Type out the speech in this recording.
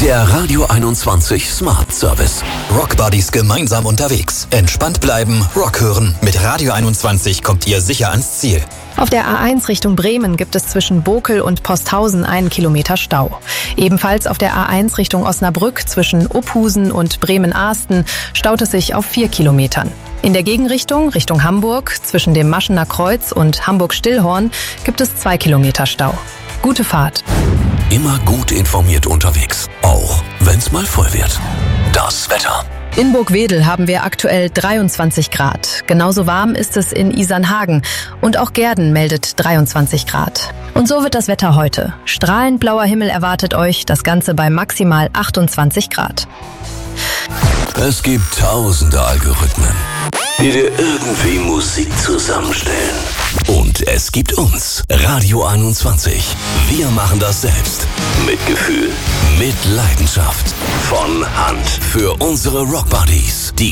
Der Radio 21 Smart Service. Rock Buddies gemeinsam unterwegs. Entspannt bleiben, Rock hören. Mit Radio 21 kommt ihr sicher ans Ziel. Auf der A1 Richtung Bremen gibt es zwischen Bokel und Posthausen 1 Kilometer Stau. Ebenfalls auf der A1 Richtung Osnabrück zwischen Uphusen und Bremen-Ahsten staut es sich auf 4 Kilometern. In der Gegenrichtung, Richtung Hamburg, zwischen dem Maschener Kreuz und Hamburg-Stillhorn gibt es 2 Kilometer Stau. Gute Fahrt. Immer gut informiert unterwegs, auch wenn's mal voll wird. Das Wetter. In Burgwedel haben wir aktuell 23 Grad. Genauso warm ist es in Isernhagen. Und auch Gehrden meldet 23 Grad. Und so wird das Wetter heute. Strahlend blauer Himmel erwartet euch, das Ganze bei maximal 28 Grad. Es gibt tausende Algorithmen, die dir irgendwie Musik zusammenstellen. Und es gibt uns, Radio 21. Wir machen das selbst. Mit Gefühl, mit Leidenschaft. Von Hand. Für unsere Rock Buddies, die